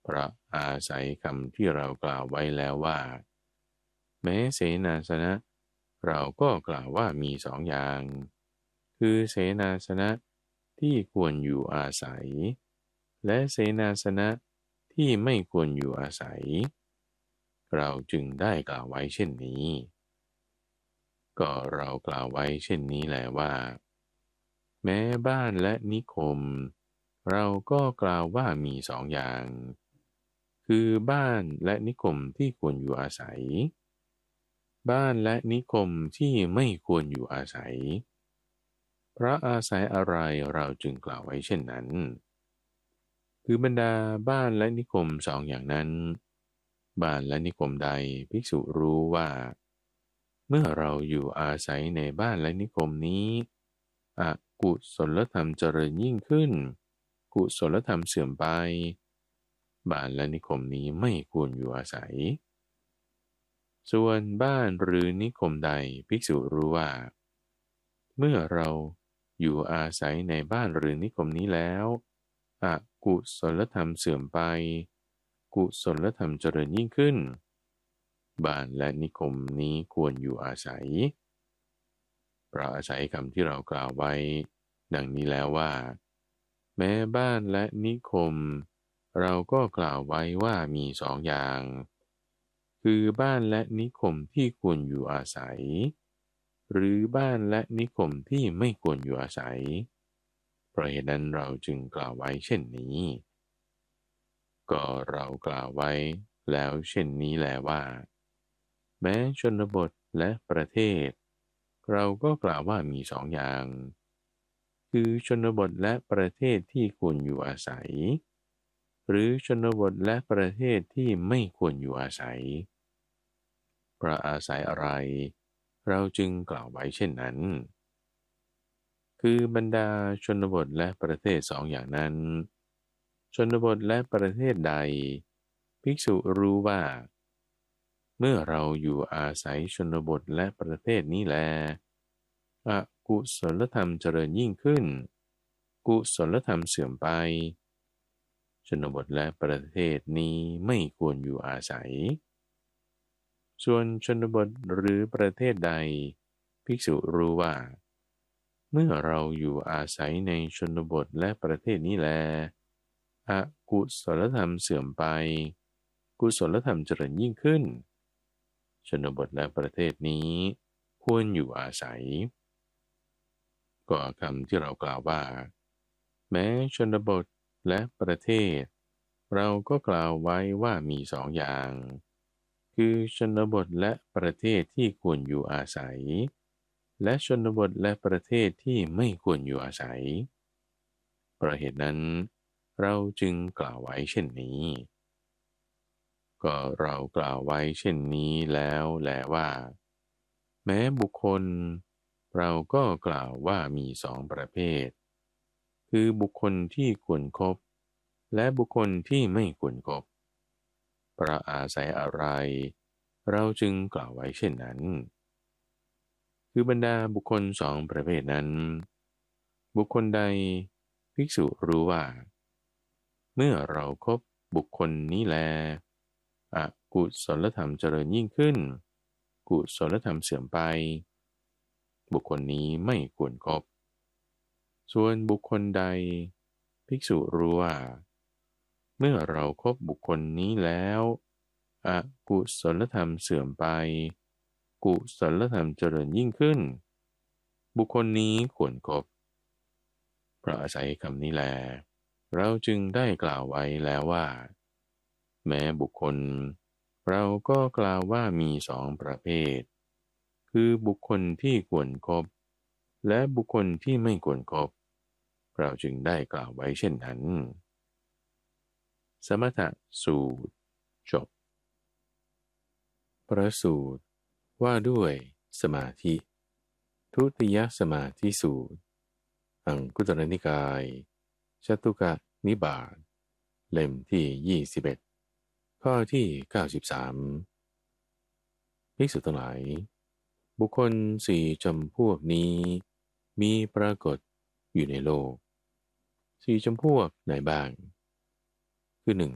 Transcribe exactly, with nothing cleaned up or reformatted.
เพราะอาศัยคำที่เรากล่าวไว้แล้วว่าแม้เสนาสนะเราก็กล่าวว่ามีสองอย่างคือเสนาสนะที่ควรอยู่อาศัยและเสนาสนะที่ไม่ควรอยู่อาศัยเราจึงได้กล่าวไว้เช่นนี้ก็เรากล่าวไว้เช่นนี้แหละว่าแม้บ้านและนิคมเราก็กล่าวว่ามีสองอย่างคือบ้านและนิคมที่ควรอยู่อาศัยบ้านและนิคมที่ไม่ควรอยู่อาศัยเพราะอาศัยอะไรเราจึงกล่าวไว้เช่นนั้นคือบรรดาบ้านและนิคมสองอย่างนั้นบ้านและนิคมใดภิกษุรู้ว่าเมื่อเราอยู่อาศัยในบ้านและนิคมนี้อกุศลธรรมเจริญยิ่งขึ้นกุศลธรรมเสื่อมไปบ้านและนิคมนี้ไม่ควรอยู่อาศัยส่วนบ้านหรือนิคมใดภิกษุรู้ว่าเมื่อเราอยู่อาศัยในบ้านหรือนิคมนี้แล้วอกุศลธรรมเสื่อมไปกุศลธรรมเจริญยิ่งขึ้นบ้านและนิคมนี้ควรอยู่อาศัยเพราะอาศัยคำที่เรากล่าวไว้ดังนี้แล้วว่าแม้บ้านและนิคมเราก็กล่าวไว้ว่ามีสองอย่างคือบ้านและนิคมที่ควรอยู่อาศัยหรือบ้านและนิคมที่ไม่ควรอยู่อาศัยเพราะเหตุนั้นเราจึงกล่าวไว้เช่นนี้ก็เรากล่าวไว้แล้วเช่นนี้แลว่าแม้ชนบทและประเทศเราก็กล่าวว่ามีสองอย่างคือชนบทและประเทศที่ควรอยู่อาศัยหรือชนบทและประเทศที่ไม่ควรอยู่อาศัยเพราะอาศัยอะไรเราจึงกล่าวไว้เช่นนั้นคือบรรดาชนบทและประเทศสองอย่างนั้นชนบทและประเทศใดภิกษุรู้ว่าเมื่อเราอยู่อาศัยชนบทและประเทศนี้แลอกุศลธรรมเจริญยิ่งขึ้นกุศลธรรมเสื่อมไปชนบทและประเทศนี้ไม่ควรอยู่อาศัยส่วนชนบทหรือประเทศใดภิกษุรู้ว่าเมื่อเราอยู่อาศัยในชนบทและประเทศนี้แลอกุศลธรรมเสื่อมไปกุศลธรรมเจริญยิ่งขึ้นชนบทและประเทศนี้ควรอยู่อาศัยก็คำที่เรากล่าวว่าแม้ชนบทและประเทศเราก็กล่าวไว้ว่ามีสองอย่างคือชนบทและประเทศที่ควรอยู่อาศัยและชนบทและประเทศที่ไม่ควรอยู่อาศัยเพราะเหตุนั้นเราจึงกล่าวไว้เช่นนี้ก็เรากล่าวไว้เช่นนี้แล้วแลว่าแม้บุคคลเราก็กล่าวว่ามีสองประเภทคือบุคคลที่ควรครบและบุคคลที่ไม่ควรครบเพราะอาศัยอะไรเราจึงกล่าวไว้เช่นนั้นคือบรรดาบุคคลสองประเภทนั้นบุคคลใดภิกษุรู้ว่าเมื่อเราครบบุคคลนี้แลอกุศลธรรมเจริญยิ่งขึ้นกุศลธรรมเสื่อมไปบุคคลนี้ไม่ควรครบส่วนบุคคลใดภิกษุรู้ว่าเมื่อเราครบบุคคลนี้แล้วอกุศลธรรมเสื่อมไปกุศลธรรมเจริญยิ่งขึ้นบุคคลนี้ควรครบเพราะอาศัยคำนี้แลเราจึงได้กล่าวไว้แล้วว่าแม้บุคคลเราก็กล่าวว่ามีสองประเภทคือบุคคลที่ควรครบและบุคคลที่ไม่ควรครบเราจึงได้กล่าวไว้เช่นนั้นสมถะสูตรจบพระสูตรว่าด้วยสมาธิทุติยสมาธิสูตรอังคุตรนิกายชตุกนิบาตเล่มที่ยี่สิบเอ็ดข้อที่เก้าสิบสามภิกษุทั้งหลายบุคคลสี่จำพวกนี้มีปรากฏอยู่ในโลกสี่จำพวกไหนบ้างคือหนึ่ง